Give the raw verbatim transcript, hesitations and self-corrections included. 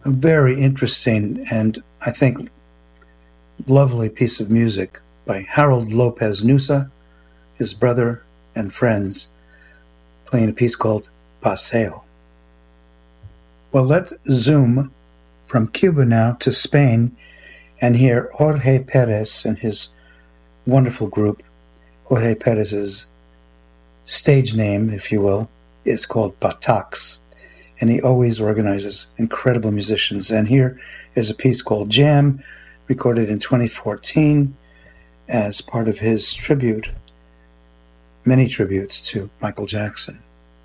A very interesting and, I think, lovely piece of music by Harold Lopez Nusa, his brother and friends, playing a piece called Paseo. Well, let's zoom from Cuba now to Spain and hear Jorge Perez and his wonderful group. Jorge Perez's stage name, if you will, is called Batacs, and he always organizes incredible musicians. And here is a piece called Jam, recorded in twenty fourteen as part of his tribute, many tributes to Michael Jackson.